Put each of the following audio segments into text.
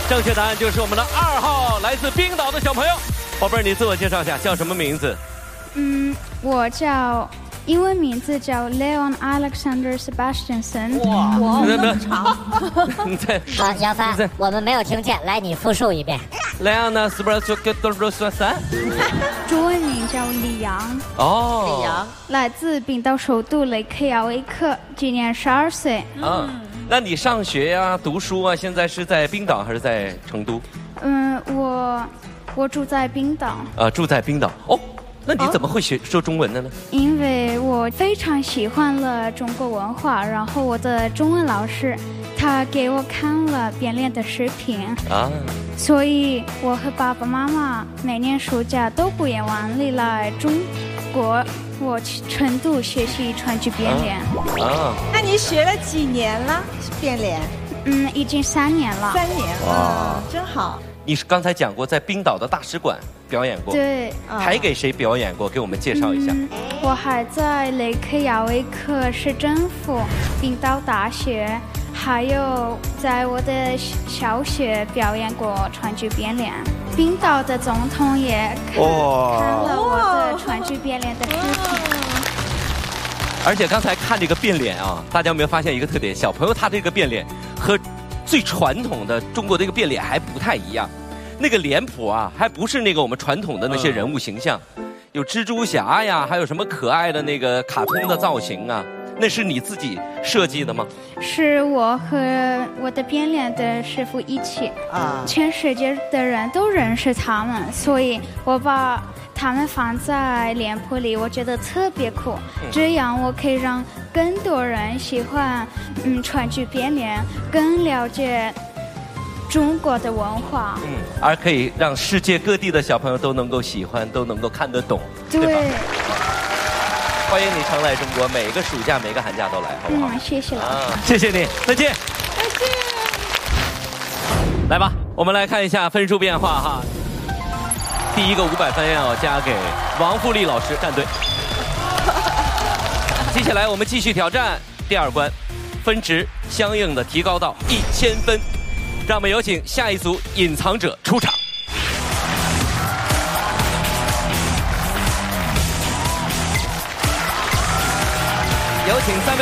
正确答案就是我们的2号，来自冰岛的小朋友。宝贝儿，你自我介绍一下，叫什么名字？ 我叫英文名字叫 Leon Alexander Sebastianson。 哇，那么长。 你在好，杨帆，我们没有听见，来，你复述一遍。 Leon Sebastianson。 中文名叫李阳。 哦， 李阳， 来自冰岛首都雷克雅未克，今年12岁。 那你上学呀、读书啊，现在是在冰岛还是在成都？ 我住在冰岛。 住在冰岛。哦，那你怎么会说中文的呢？ 因为我非常喜欢了中国文化，然后我的中文老师他给我看了变脸的视频啊，所以我和爸爸妈妈每年暑假都不远万里来中国，我去成都学习川剧变脸。 那你学了几年了？变脸？ 已经3年了。 3年了，真好。 你是刚才讲过在冰岛的大使馆表演过， 对， 还给谁表演过？给我们介绍一下。 我还在雷克雅未克市政府、冰岛大学，还有在我的小学表演过川剧变脸。冰岛的总统也看了我的川剧变脸的视频。 而且刚才看这个变脸啊，大家有没有发现一个特点？小朋友他这个变脸和最传统的中国的一个变脸还不太一样。那个脸谱啊，还不是那个我们传统的那些人物形象，有蜘蛛侠呀，还有什么可爱的那个卡通的造型啊，那是你自己设计的吗？ 是我和我的变脸的师傅一起全世界的人都认识他们，所以我把他们放在脸谱里，我觉得特别酷，这样我可以让更多人喜欢川剧变脸，更了解中国的文化， 而可以让世界各地的小朋友都能够喜欢，都能够看得懂，对吧？欢迎你常来中国，每个暑假、每个寒假都来，好不好？ 谢谢老师， 谢谢你，再见。 再见。 来吧，我们来看一下分数变化哈。第一个500分要加给王富丽老师战队。接下来我们继续挑战第2关，分值相应的提高到1000分。让我们有请下一组隐藏者出场。有请3位。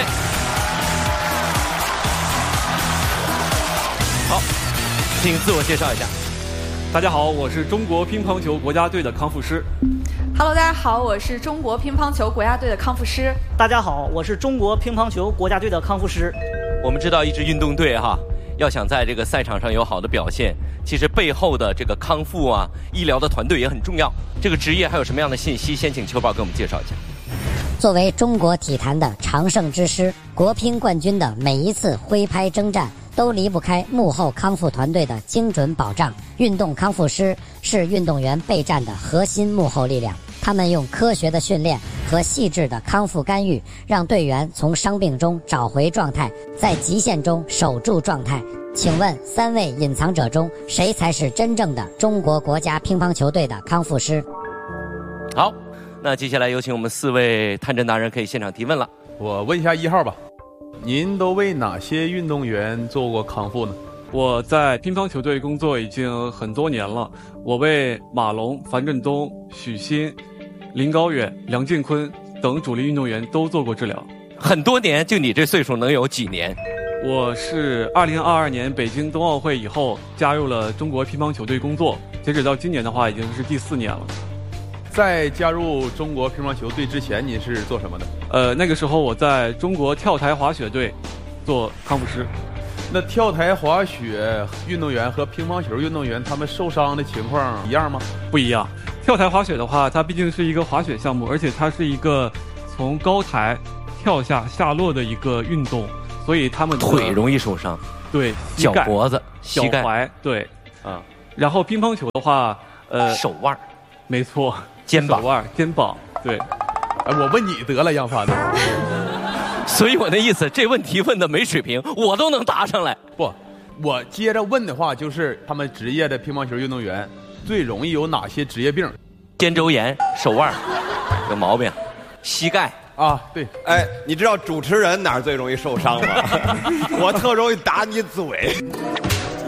好，请自我介绍一下。 大家好，我是中国乒乓球国家队的康复师。 Hello， 大家好，我是中国乒乓球国家队的康复师。 大家好，我是中国乒乓球国家队的康复师。 我们知道一支运动队哈，要想在这个赛场上有好的表现，其实背后的这个康复啊、医疗的团队也很重要。这个职业还有什么样的信息？先请秋宝给我们介绍一下。 作为中国体坛的常胜之师，国乒冠军的每一次挥拍征战都离不开幕后康复团队的精准保障。运动康复师是运动员备战的核心幕后力量，他们用科学的训练和细致的康复干预，让队员从伤病中找回状态，在极限中守住状态。请问3位隐藏者中，谁才是真正的中国国家乒乓球队的康复师？ 好，那接下来有请我们4位探针达人可以现场提问了。 我问一下1号吧，您都为哪些运动员做过康复呢？ 我在乒乓球队工作已经很多年了，我为马龙、樊振东、许昕、林高远、梁靖昆等主力运动员都做过治疗。 很多年，就你这岁数能有几年？ 我是2022年北京冬奥会以后加入了中国乒乓球队工作，截止到今年的话已经是第4年了。 在加入中国乒乓球队之前，您是做什么的？ 那个时候我在中国跳台滑雪队做康复师。 那跳台滑雪运动员和乒乓球运动员他们受伤的情况一样吗？ 不一样。跳台滑雪的话，它毕竟是一个滑雪项目，而且它是一个从高台跳下落的一个运动，所以他们腿容易受伤。 对， 脚脖子、膝盖、 脚踝，对，然后乒乓球的话， 手腕， 没错， 肩膀、 手腕、肩膀，对。 我问你得了，杨帆。 所以我的意思，这问题问的没水平，我都能答上来。 不，我接着问的话，就是他们职业的乒乓球运动员最容易有哪些职业病？ 肩周炎、手腕有毛病，膝盖啊，对。 哎，你知道主持人哪儿最容易受伤吗？我特容易打你嘴。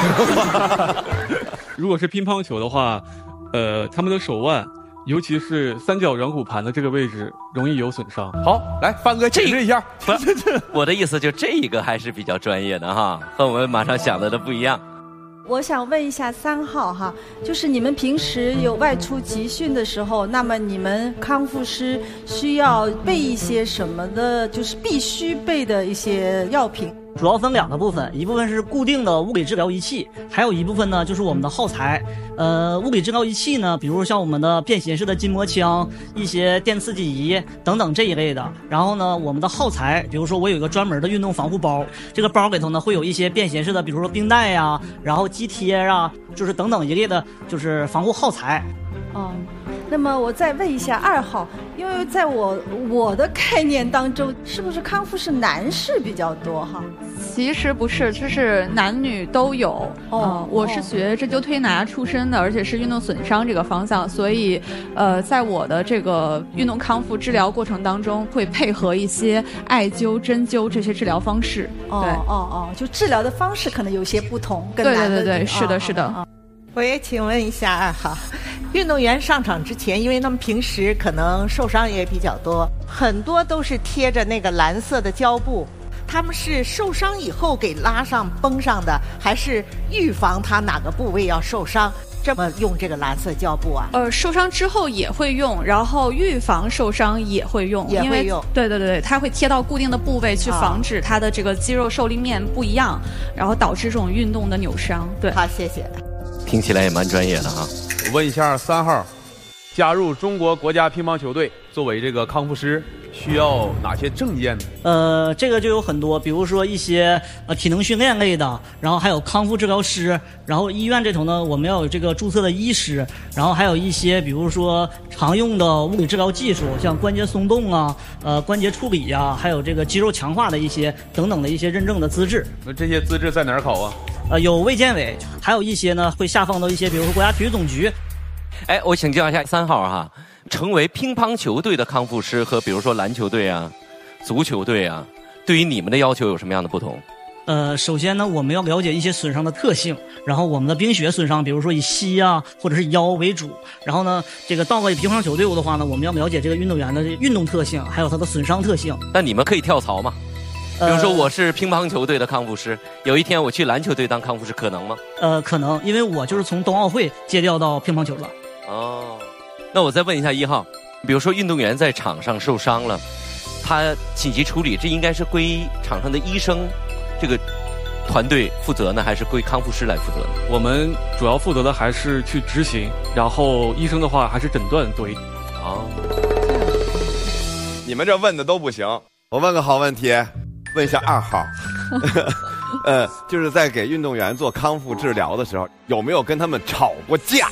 如果是乒乓球的话，他们的手腕，尤其是三角软骨盘的这个位置，容易有损伤。 好，来范哥解释一下。 我的意思就这一个还是比较专业的哈，和我们马上想的都不一样。 我想问一下3号哈，就是你们平时有外出集训的时候，那么你们康复师需要备一些什么的，就是必须备的一些药品？ 主要分2个部分，一部分是固定的物理治疗仪器，还有一部分呢就是我们的耗材。物理治疗仪器呢，比如像我们的便携式的筋膜枪、一些电刺激仪等等这一类的。然后呢，我们的耗材，比如说我有一个专门的运动防护包，这个包里头呢会有一些便携式的，比如说冰袋呀，然后肌贴啊，就是等等一类的，就是防护耗材。 那么我再问一下2号，因为在我的概念当中，是不是康复是男士比较多哈？ 其实不是，就是男女都有。我是学针灸推拿出身的，而且是运动损伤这个方向，所以在我的这个运动康复治疗过程当中，会配合一些艾灸、针灸这些治疗方式。 就治疗的方式可能有些不同，跟男的对，是的，是的。 我也请问一下2号，运动员上场之前，因为他们平时可能受伤也比较多，很多都是贴着那个蓝色的胶布，他们是受伤以后给拉上绷上的，还是预防他哪个部位要受伤？这么用这个蓝色胶布啊？ 受伤之后也会用，然后预防受伤也会用， 也会用。 对，它会贴到固定的部位去防止它的这个肌肉受力面不一样，然后导致这种运动的扭伤。对， 好，谢谢。 听起来也蛮专业的哈。 我问一下3号，加入中国国家乒乓球队作为这个康复师需要哪些证件呢？ 这个就有很多，比如说一些体能训练类的，然后还有康复治疗师，然后医院这头呢我们要有这个注册的医师，然后还有一些比如说常用的物理治疗技术，像关节松动啊、关节处理呀，还有这个肌肉强化的一些等等的一些认证的资质。 那这些资质在哪儿考啊？ 有卫健委，还有一些呢会下放到一些比如说国家体育总局。 我请教一下3号哈，成为乒乓球队的康复师和比如说篮球队啊、足球队啊，对于你们的要求有什么样的不同？ 首先呢，我们要了解一些损伤的特性，然后我们的冰雪损伤，比如说以膝啊或者是腰为主，然后呢，这个到了乒乓球队伍的话呢，我们要了解这个运动员的运动特性，还有他的损伤特性。 那你们可以跳槽吗？比如说我是乒乓球队的康复师，有一天我去篮球队当康复师，可能吗？ 可能，因为我就是从冬奥会借调到乒乓球了。 那我再问一下1号，比如说运动员在场上受伤了，他紧急处理，这应该是归场上的医生这个团队负责呢，还是归康复师来负责呢？ 我们主要负责的还是去执行，然后医生的话还是诊断多一点。 你们这问的都不行，我问个好问题，问一下2号。就是在给运动员做康复治疗的时候，有没有跟他们吵过架？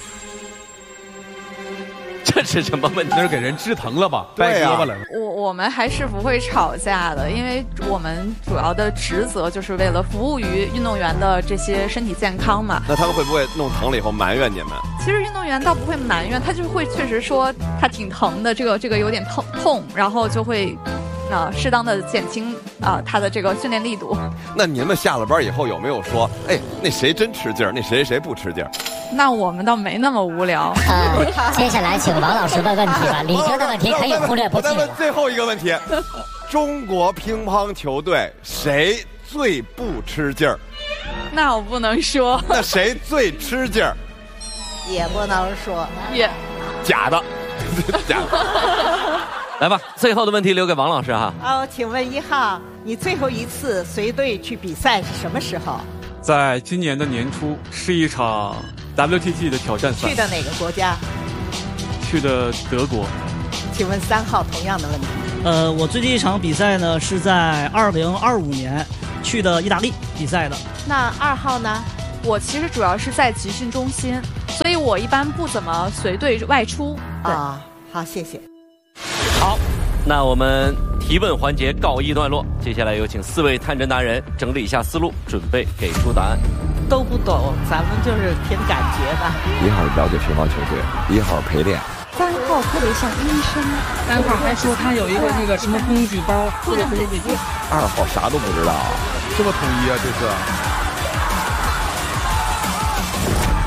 这是什么问题？ 那是给人治疼了吧？ 对呀， 我们还是不会吵架的，因为我们主要的职责就是为了服务于运动员的这些身体健康嘛。 那他们会不会弄疼了以后埋怨你们？ 其实运动员倒不会埋怨，他就会确实说他挺疼的，这个有点痛，然后就会适当的减轻他的这个训练力度。 那你们下了班以后有没有说，那谁真吃劲儿，那谁不吃劲儿？ 那我们倒没那么无聊。 接下来请王老师问问题吧，李菁的问题可以忽略不计。 我再问最后一个问题：中国乒乓球队谁最不吃劲儿？ 那我不能说。 那谁最吃劲儿？ 也不能说。 假的，假的。 来吧，最后的问题留给王老师哈。 请问1号，你最后一次随队去比赛是什么时候？ 在今年的年初，是一场 WTT 的挑战赛。 去的哪个国家？ 去的德国。 请问3号同样的问题。 我最近一场比赛呢是在2025年去的意大利比赛的。 那2号呢？ 我其实主要是在集训中心，所以我一般不怎么随队外出。 好，谢谢。 好，那我们提问环节告一段落，接下来有请4位探针达人整理一下思路，准备给出答案。 都不懂，咱们就是凭感觉吧。 1号了解乒乓球队，1号陪练。 3号特别像医生 ，3号还说他有一个那个什么工具包，或者是 2号啥都不知道， 这么统一啊，这是。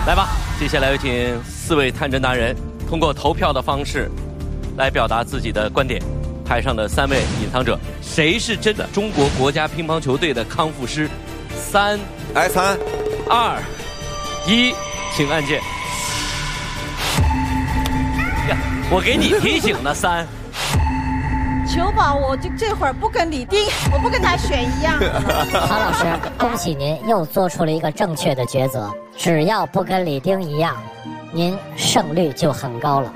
来吧，接下来有请4位探针达人通过投票的方式来表达自己的观点。台上的3位隐藏者，谁是真的中国国家乒乓球队的康复师？3、 来3、 2、1，请按键。呀，我给你提醒呢，3。 球宝，我就这会儿不跟李丁，我不跟他选一样。 曹老师，恭喜您又做出了一个正确的抉择，只要不跟李丁一样，您胜率就很高了。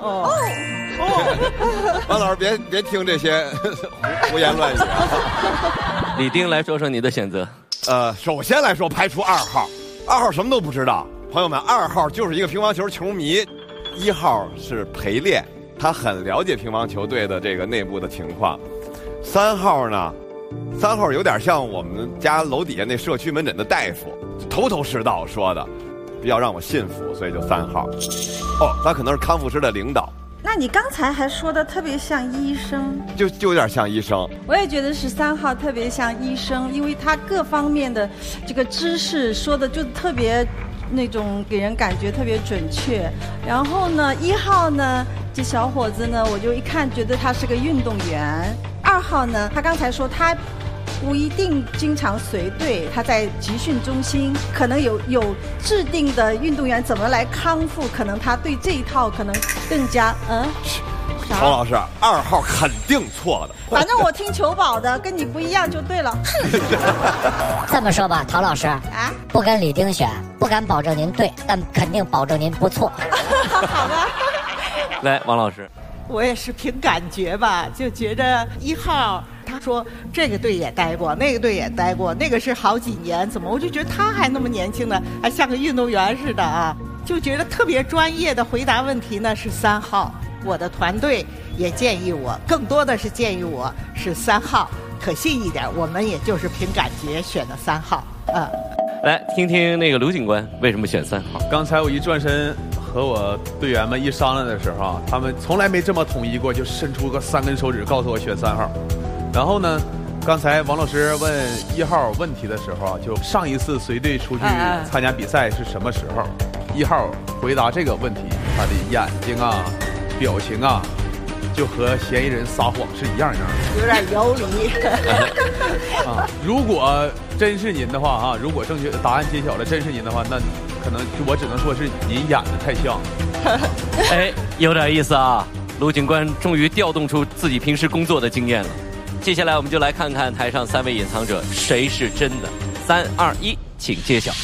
王老师别听这些胡言乱语。 李丁来说说你的选择。 首先来说排除2号，2号什么都不知道。朋友们，2号就是一个乒乓球球迷，1号是陪练，他很了解乒乓球队的这个内部的情况。3号呢，3号有点像我们家楼底下那社区门诊的大夫，头头是道说的，比较让我信服，所以就3号。他可能是康复师的领导。 那你刚才还说的特别像医生， 就有点像医生。 我也觉得是3号特别像医生，因为他各方面的这个知识说的就特别那种给人感觉特别准确。然后呢，1号呢，这小伙子呢，我就一看觉得他是个运动员。2号呢，他刚才说他不一定经常随队，他在集训中心可能有制定的运动员怎么来康复，可能他对这一套可能更加曹老师，2号肯定错的。 反正我听球宝的，跟你不一样就对了。 这么说吧，陶老师不跟李丁选，不敢保证您对，但肯定保证您不错。 好吧。 来，王老师， 我也是凭感觉吧，就觉得1号。他说这个队也待过，那个队也待过，那个是好几年，怎么我就觉得他还那么年轻呢，还像个运动员似的啊，就觉得特别专业的回答问题呢是3号。我的团队也建议我，更多的是建议我是3号，可信一点，我们也就是凭感觉选的3号。 来听听那个卢警官为什么选3号。 刚才我一转身和我队员们一商量的时候，他们从来没这么统一过，就伸出个3根手指告诉我选3号。然后呢，刚才王老师问1号问题的时候，就上一次随队出去参加比赛是什么时候？1号回答这个问题，他的眼睛啊、表情啊，就和嫌疑人撒谎是一样的， 有点游离。 如果真是您的话啊，如果正确答案揭晓了，真是您的话，那可能我只能说是您演的太像。 有点意思啊！卢警官终于调动出自己平时工作的经验了。接下来我们就来看看台上3位隐藏者谁是真的。3、2、1，请揭晓。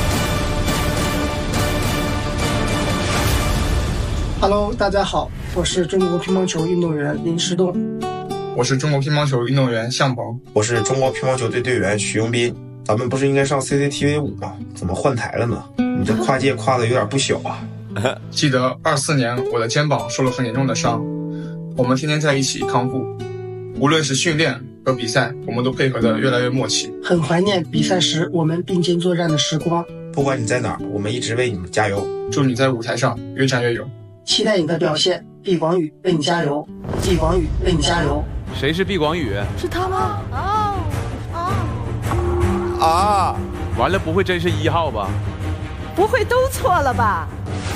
Hello， 大家好，我是中国乒乓球运动员林诗栋。 我是中国乒乓球运动员向鹏。 我是中国乒乓球队队员徐永斌。咱们不是应该上 CCTV 5吗？怎么换台了呢？你这跨界跨的有点不小啊。 记得24年我的肩膀受了很严重的伤，我们天天在一起康复，无论是训练和比赛，我们都配合得越来越默契。 很怀念比赛时我们并肩作战的时光。 不管你在哪儿，我们一直为你们加油。 祝你在舞台上越战越勇。 期待你的表现，毕广宇为你加油，毕广宇为你加油。 谁是毕广宇？ 是他吗？ 完了，不会真是1号吧？ 不会都错了吧？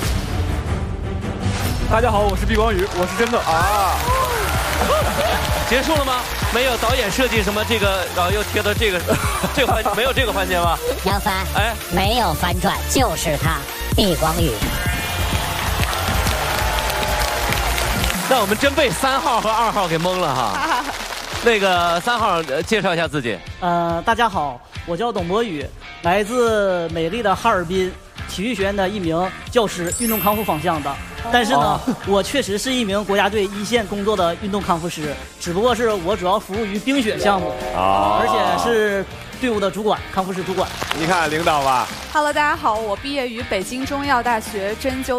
大家好，我是毕广宇，我是真的结束了吗？没有导演设计什么这个，然后又贴到这个环，没有这个环节吗？ 杨帆，没有反转，就是他，毕广宇。 那我们真被3号和2号给蒙了哈。那个3号介绍一下自己。 大家好，我叫董博宇，来自美丽的哈尔滨，体育学院的一名教师，运动康复方向的。但是呢，我确实是一名国家队一线工作的运动康复师，只不过是我主要服务于冰雪项目，而且是队伍的主管，康复师主管。 你看领导吧。 Hello， 大家好，我毕业于北京中医药大学针灸